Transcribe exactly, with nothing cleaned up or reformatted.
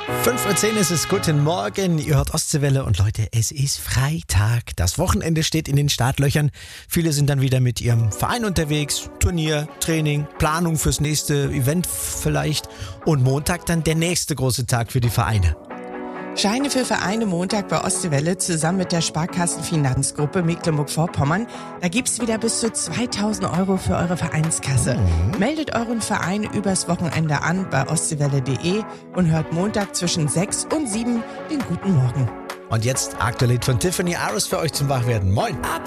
fünf Uhr zehn ist es, guten Morgen, ihr hört Ostseewelle und Leute, es ist Freitag. Das Wochenende steht in den Startlöchern. Viele sind dann wieder mit ihrem Verein unterwegs, Turnier, Training, Planung fürs nächste Event vielleicht und Montag dann der nächste große Tag für die Vereine. Scheine für Vereine Montag bei Ostseewelle zusammen mit der Sparkassenfinanzgruppe Mecklenburg-Vorpommern. Da gibt's wieder bis zu zweitausend Euro für eure Vereinskasse. Mhm. Meldet euren Verein übers Wochenende an bei ostseewelle punkt de und hört Montag zwischen sechs und sieben den guten Morgen. Und jetzt aktuell von Tiffany Aris für euch zum Wachwerden. Moin!